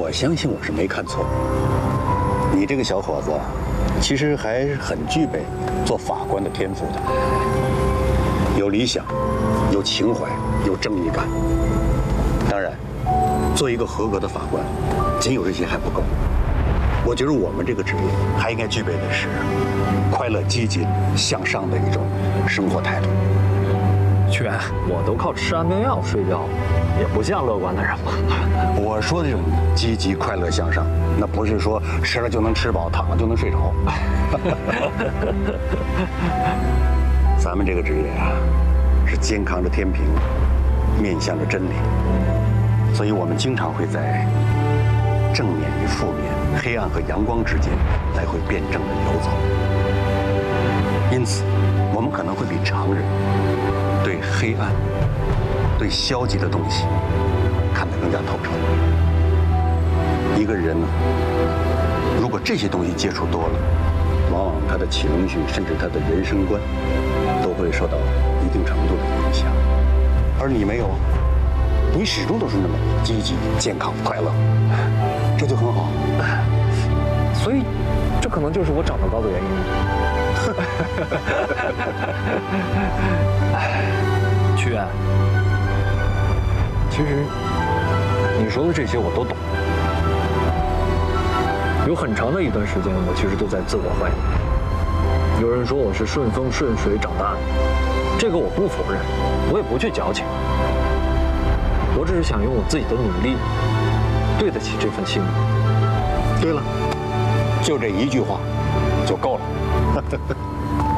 我相信我是没看错，你这个小伙子，其实还是很具备做法官的天赋的，有理想，有情怀，有正义感。当然，做一个合格的法官，仅有这些还不够。我觉得我们这个职业还应该具备的是快乐、积极、向上的一种生活态度。 屈原，我都靠吃安眠药睡觉，也不像乐观的人嘛。 我说的这种积极、快乐、向上，那不是说吃了就能吃饱，躺了就能睡着。咱们这个职业啊，是肩扛着天平，面向着真理，所以我们经常会在正面与负面、黑暗和阳光之间来回辩证的游走。因此，我们可能会比常人对黑暗、对消极的东西看得更加透彻。一个人呢，如果这些东西接触多了，往往他的情绪甚至他的人生观都会受到一定程度的影响。而你没有，你始终都是那么积极、健康、快乐，这就很好。 所以，这可能就是我长得高的原因。屈原，其实你说的这些我都懂。有很长的一段时间，我其实都在自我怀疑。有人说我是顺风顺水长大的，这个我不否认，我也不去矫情。我只是想用我自己的努力，对得起这份信任。 对了，就这一句话就够了。